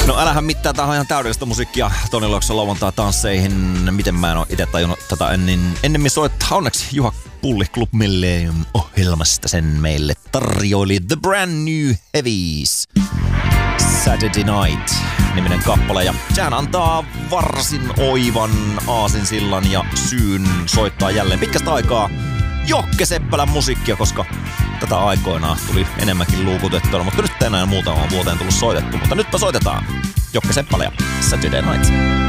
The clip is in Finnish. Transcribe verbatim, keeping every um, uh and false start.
No älähän mittaa, tää on ihan täydellistä musiikkia Toni Lokson lauantai-tansseihin. Miten mä en oo ite tajunnut tätä ennen, ennemmin soittaa. Onneksi Juha Pulli Club Millennium ohjelmasta sen meille tarjoili The Brand New Heavies. Saturday Night -niminen kappale, ja sehän antaa varsin oivan aasinsillan ja syyn soittaa jälleen pitkästä aikaa Jokke Seppälän musiikkia, koska tätä aikoinaan tuli enemmänkin luukutettua, mutta nyt enää muutamaan vuoteen tullut soitettu, mutta nytpä soitetaan Jokke Seppälä ja Saturday Night.